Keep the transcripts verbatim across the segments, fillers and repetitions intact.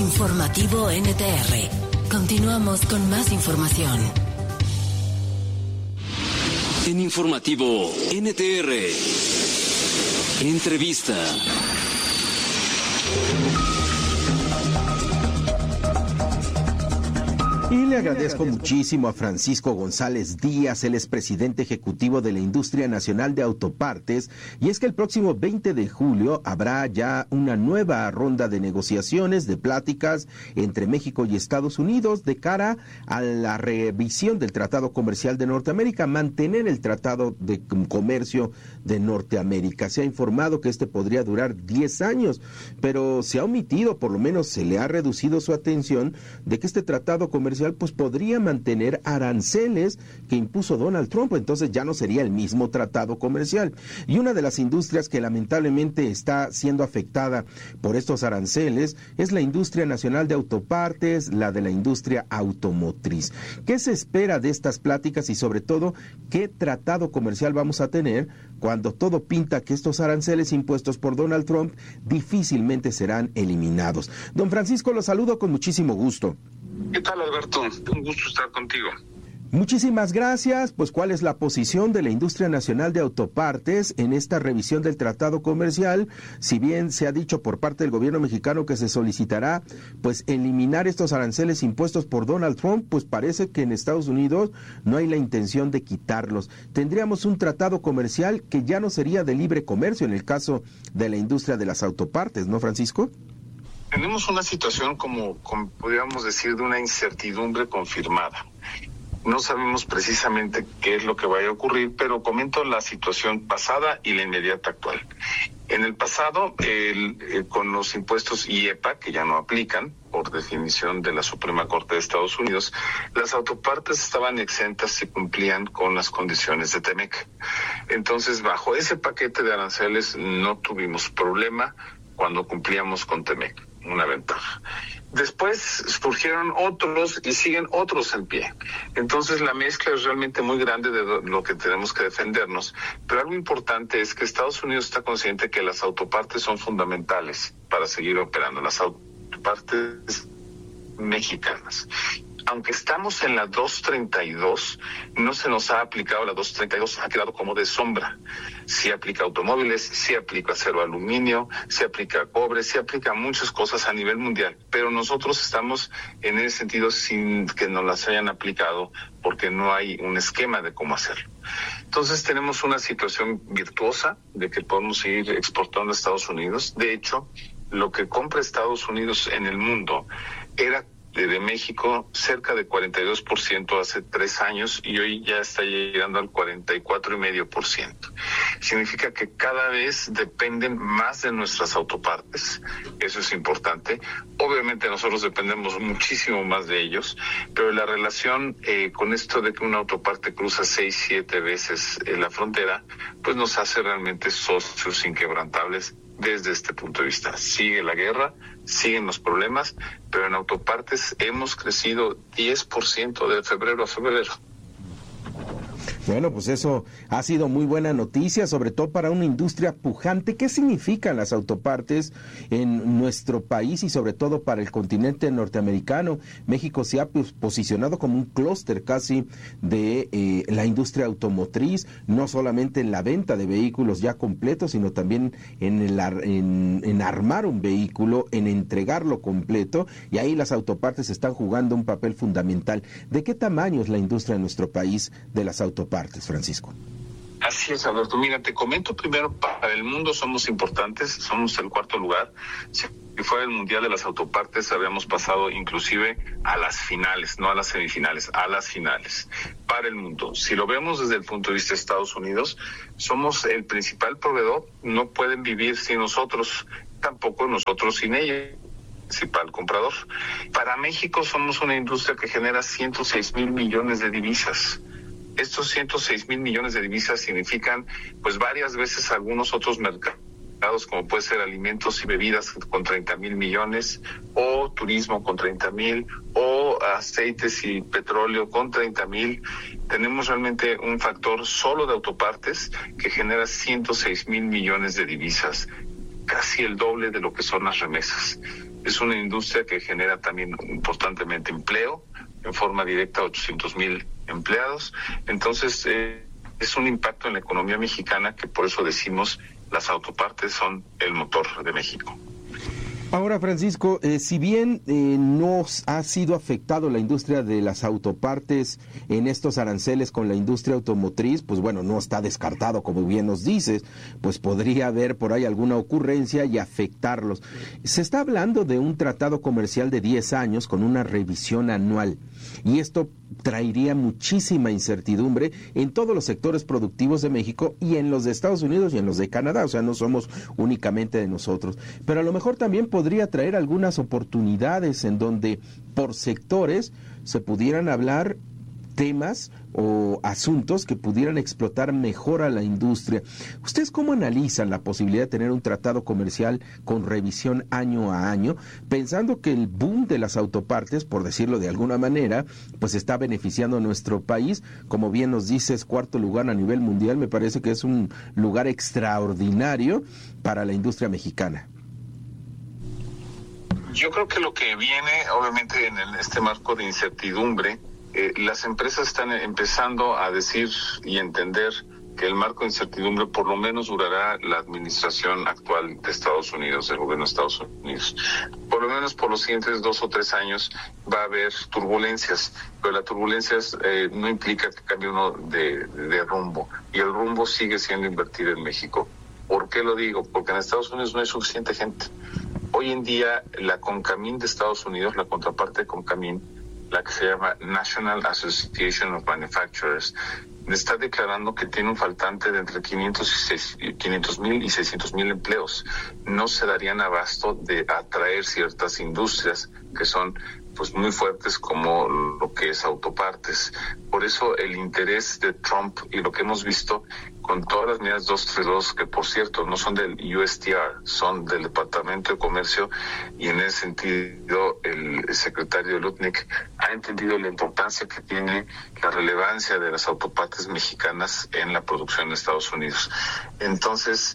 Informativo N T R. Continuamos con más información. En Informativo N T R. Entrevista. Y le agradezco muchísimo a Francisco González Díaz, el expresidente ejecutivo de la Industria Nacional de Autopartes, y es que el próximo veinte de julio habrá ya una nueva ronda de negociaciones, de pláticas entre México y Estados Unidos de cara a la revisión del Tratado Comercial de Norteamérica, mantener el Tratado de Comercio de Norteamérica. Se ha informado que este podría durar diez años, pero se ha omitido, por lo menos se le ha reducido su atención, de que este Tratado Comercial pues podría mantener aranceles que impuso Donald Trump, entonces ya no sería el mismo tratado comercial. Y una de las industrias que lamentablemente está siendo afectada por estos aranceles es la industria nacional de autopartes, la de la industria automotriz. ¿Qué se espera de estas pláticas y sobre todo qué tratado comercial vamos a tener cuando todo pinta que estos aranceles impuestos por Donald Trump difícilmente serán eliminados? Don Francisco, lo saludo con muchísimo gusto. ¿Qué tal, Alberto? Un gusto estar contigo. Muchísimas gracias. Pues, ¿cuál es la posición de la Industria Nacional de Autopartes en esta revisión del Tratado Comercial? Si bien se ha dicho por parte del gobierno mexicano que se solicitará, pues, eliminar estos aranceles impuestos por Donald Trump, pues parece que en Estados Unidos no hay la intención de quitarlos. Tendríamos un tratado comercial que ya no sería de libre comercio en el caso de la industria de las autopartes, ¿no, Francisco? Tenemos una situación como, como podríamos decir, de una incertidumbre confirmada. No sabemos precisamente qué es lo que vaya a ocurrir, pero comento la situación pasada y la inmediata actual. En el pasado, el, el, con los impuestos I E P A, que ya no aplican, por definición de la Suprema Corte de Estados Unidos, las autopartes estaban exentas si cumplían con las condiciones de TEMEC. Entonces, bajo ese paquete de aranceles no tuvimos problema cuando cumplíamos con TEMEC. Una ventaja. Después surgieron otros y siguen otros en pie. Entonces la mezcla es realmente muy grande de lo que tenemos que defendernos. Pero algo importante es que Estados Unidos está consciente que las autopartes son fundamentales para seguir operando, las autopartes mexicanas. Aunque estamos en la dos treinta y dos, no se nos ha aplicado la dos treinta y dos, ha quedado como de sombra. Sí aplica automóviles, sí aplica acero aluminio, sí aplica cobre, sí aplica muchas cosas a nivel mundial, pero nosotros estamos en ese sentido sin que nos las hayan aplicado porque no hay un esquema de cómo hacerlo. Entonces tenemos una situación virtuosa de que podemos seguir exportando a Estados Unidos. De hecho, lo que compra Estados Unidos en el mundo era de México cerca de cuarenta y dos por ciento hace tres años y hoy ya está llegando al cuarenta y cuatro coma cinco por ciento. Significa que cada vez dependen más de nuestras autopartes. Eso es importante. Obviamente nosotros dependemos muchísimo más de ellos, pero la relación eh, con esto de que una autoparte cruza seis, siete veces eh, la frontera, pues nos hace realmente socios inquebrantables desde este punto de vista. Sigue la guerra, siguen los problemas, pero en autopartes hemos crecido diez por ciento de febrero a febrero. Bueno, pues eso ha sido muy buena noticia, sobre todo para una industria pujante. ¿Qué significan las autopartes en nuestro país y sobre todo para el continente norteamericano? México se ha posicionado como un clúster casi de eh, la industria automotriz, no solamente en la venta de vehículos ya completos, sino también en, el, en, en armar un vehículo, en entregarlo completo, y ahí las autopartes están jugando un papel fundamental. ¿De qué tamaño es la industria en nuestro país de las autopartes? Partes, Francisco. Así es, Alberto. Mira, te comento primero, para el mundo somos importantes, somos el cuarto lugar. Si fuera el Mundial de las Autopartes, habíamos pasado inclusive a las finales, no a las semifinales, a las finales. Para el mundo, si lo vemos desde el punto de vista de Estados Unidos, somos el principal proveedor, no pueden vivir sin nosotros, tampoco nosotros sin ellos. Principal comprador. Para México somos una industria que genera ciento seis mil millones de divisas. Estos ciento seis mil millones de divisas significan pues varias veces algunos otros mercados, como puede ser alimentos y bebidas con treinta mil millones, o turismo con treinta mil, o aceites y petróleo con treinta mil. Tenemos realmente un factor solo de autopartes que genera ciento seis mil millones de divisas casi el doble de lo que son las remesas. Es una industria que genera también importantemente empleo, en forma directa ochocientos mil empleados. Entonces, eh, es un impacto en la economía mexicana que por eso decimos las autopartes son el motor de México. Ahora, Francisco, eh, si bien eh, no ha sido afectado la industria de las autopartes en estos aranceles con la industria automotriz, pues bueno, no está descartado, como bien nos dices, pues podría haber por ahí alguna ocurrencia y afectarlos. Se está hablando de un tratado comercial de diez años con una revisión anual, y esto traería muchísima incertidumbre en todos los sectores productivos de México y en los de Estados Unidos y en los de Canadá, o sea, no somos únicamente de nosotros, pero a lo mejor también podría traer algunas oportunidades en donde por sectores se pudieran hablar temas o asuntos que pudieran explotar mejor a la industria. ¿Ustedes cómo analizan la posibilidad de tener un tratado comercial con revisión año a año, pensando que el boom de las autopartes, por decirlo de alguna manera, pues está beneficiando a nuestro país? Como bien nos dices, cuarto lugar a nivel mundial, me parece que es un lugar extraordinario para la industria mexicana. Yo creo que lo que viene, obviamente, en el, este marco de incertidumbre, eh, las empresas están empezando a decir y entender que el marco de incertidumbre por lo menos durará la administración actual de Estados Unidos, del gobierno de Estados Unidos. Por lo menos por los siguientes dos o tres años va a haber turbulencias, pero las turbulencias eh, no implica que cambie uno de, de rumbo, y el rumbo sigue siendo invertir en México. ¿Por qué lo digo? Porque en Estados Unidos no hay suficiente gente. Hoy en día la CONCAMIN de Estados Unidos, la contraparte de CONCAMIN, la que se llama National Association of Manufacturers, está declarando que tiene un faltante de entre quinientos mil y seiscientos mil empleos. No se darían abasto de atraer ciertas industrias que son pues muy fuertes, como lo que es autopartes. Por eso el interés de Trump y lo que hemos visto con todas las medidas dos treinta y dos, que por cierto no son del U S T R, son del Departamento de Comercio, y en ese sentido el secretario Lutnick ha entendido la importancia que tiene la relevancia de las autopartes mexicanas en la producción de Estados Unidos. Entonces,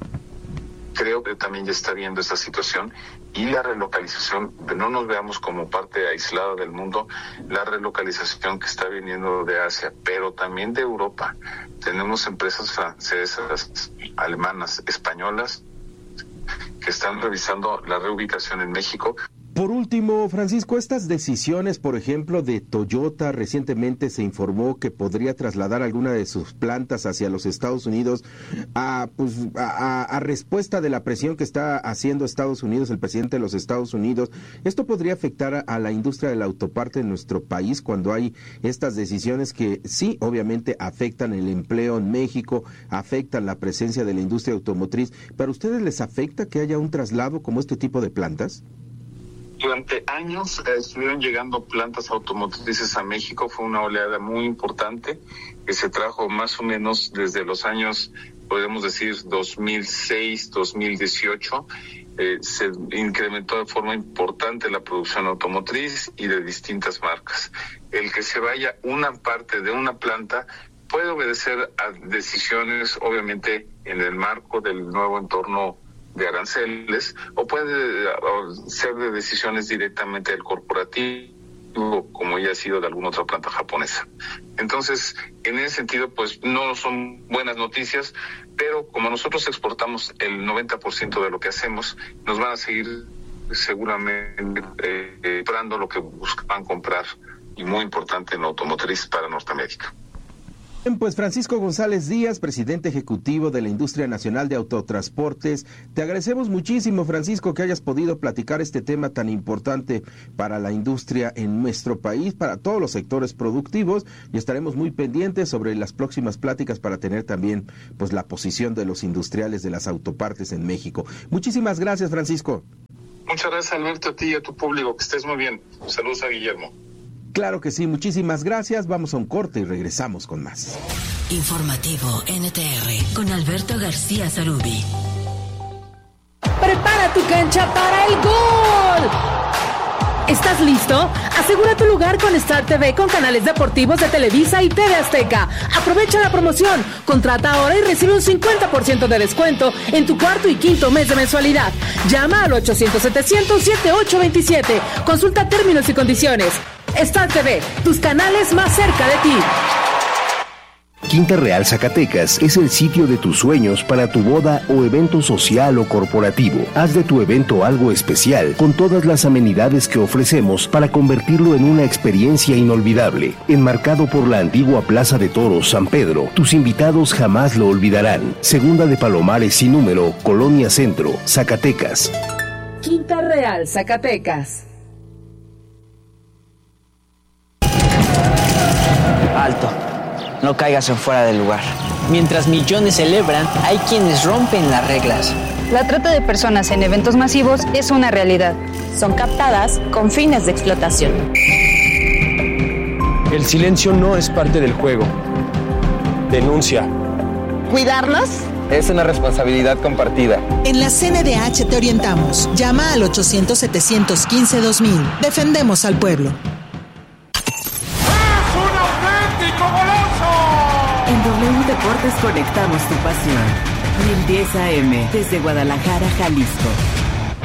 creo que también ya está viendo esta situación y la relocalización, no nos veamos como parte aislada del mundo, la relocalización que está viniendo de Asia, pero también de Europa. Tenemos empresas francesas, alemanas, españolas que están revisando la reubicación en México. Por último, Francisco, estas decisiones, por ejemplo, de Toyota, recientemente se informó que podría trasladar alguna de sus plantas hacia los Estados Unidos a, pues, a, a respuesta de la presión que está haciendo Estados Unidos, el presidente de los Estados Unidos. ¿Esto podría afectar a, a la industria de la autoparte en nuestro país cuando hay estas decisiones que sí, obviamente, afectan el empleo en México, afectan la presencia de la industria automotriz, pero a ustedes les afecta que haya un traslado como este tipo de plantas? Durante años eh, estuvieron llegando plantas automotrices a México. Fue una oleada muy importante que se trajo más o menos desde los años, podemos decir, dos mil seis, dos mil dieciocho. Eh, se incrementó de forma importante la producción automotriz y de distintas marcas. El que se vaya una parte de una planta puede obedecer a decisiones, obviamente, en el marco del nuevo entorno de aranceles, o puede ser de decisiones directamente del corporativo, como ya ha sido de alguna otra planta japonesa. Entonces, en ese sentido, pues no son buenas noticias, pero como nosotros exportamos el noventa por ciento de lo que hacemos, nos van a seguir seguramente eh, comprando lo que buscan comprar, y muy importante en automotriz para Norteamérica. Pues Francisco González Díaz, presidente ejecutivo de la Industria Nacional de Autotransportes, te agradecemos muchísimo, Francisco, que hayas podido platicar este tema tan importante para la industria en nuestro país, para todos los sectores productivos, y estaremos muy pendientes sobre las próximas pláticas para tener también pues la posición de los industriales de las autopartes en México. Muchísimas gracias, Francisco. Muchas gracias, Alberto, a ti y a tu público. Que estés muy bien. Saludos a Guillermo. Claro que sí, muchísimas gracias. Vamos a un corte y regresamos con más. Informativo N T R con Alberto García Zarubi. Prepara tu cancha para el gol. Está ¿Estás listo? Asegura tu lugar con Star T V con canales deportivos de Televisa y T V Azteca. Aprovecha la promoción. Contrata ahora y recibe un cincuenta por ciento de descuento en tu cuarto y quinto mes de mensualidad. Llama al ochocientos setecientos setenta y ocho veintisiete. Consulta términos y condiciones. Star T V, tus canales más cerca de ti. Quinta Real Zacatecas es el sitio de tus sueños para tu boda o evento social o corporativo. Haz de tu evento algo especial con todas las amenidades que ofrecemos para convertirlo en una experiencia inolvidable. Enmarcado por la antigua Plaza de Toros San Pedro, tus invitados jamás lo olvidarán. Segunda de Palomares sin número, Colonia Centro, Zacatecas. Quinta Real Zacatecas. Alto. No caigas en fuera del lugar. Mientras millones celebran, hay quienes rompen las reglas. La trata de personas en eventos masivos es una realidad. Son captadas con fines de explotación. El silencio no es parte del juego. Denuncia. ¿Cuidarnos? Es una responsabilidad compartida. En la C N D H te orientamos. Llama al ochocientos setecientos quince dos mil. Defendemos al pueblo. En W Deportes conectamos tu pasión. mil diez A M desde Guadalajara, Jalisco.